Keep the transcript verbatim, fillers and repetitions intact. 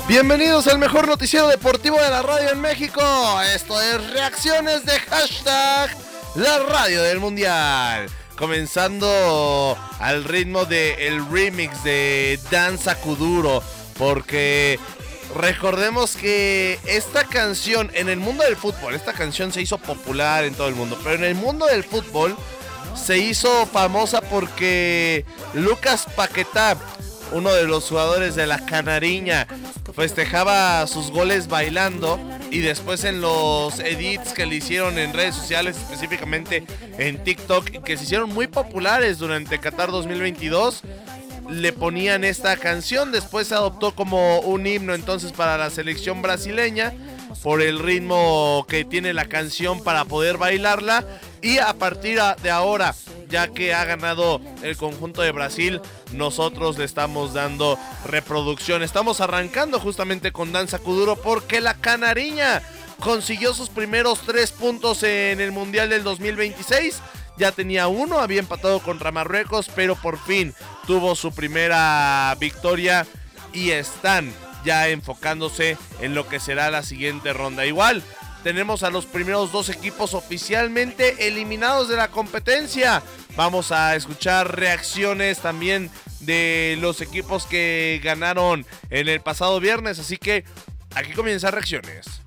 Bienvenidos al mejor noticiero deportivo de la radio en México. Esto es reacciones de hashtag la radio del mundial. Comenzando al ritmo del remix de Danza Kuduro, porque recordemos que esta canción en el mundo del fútbol, esta canción se hizo popular en todo el mundo, pero en el mundo del fútbol se hizo famosa porque Lucas Paquetá, uno de los jugadores de la Canariña, festejaba sus goles bailando, y después en los edits que le hicieron en redes sociales, específicamente en TikTok, que se hicieron muy populares durante Qatar dos mil veintidós, le ponían esta canción. Después se adoptó como un himno entonces para la selección brasileña, por el ritmo que tiene la canción para poder bailarla. Y a partir de ahora, ya que ha ganado el conjunto de Brasil, nosotros le estamos dando reproducción. Estamos arrancando justamente con Danza Kuduro porque la Canariña consiguió sus primeros tres puntos en el Mundial del dos mil veintiséis. Ya tenía uno, había empatado contra Marruecos, pero por fin tuvo su primera victoria y están ya enfocándose en lo que será la siguiente ronda. Igual tenemos a los primeros dos equipos oficialmente eliminados de la competencia. Vamos a escuchar reacciones también de los equipos que ganaron en el pasado viernes, así que aquí comienzan reacciones.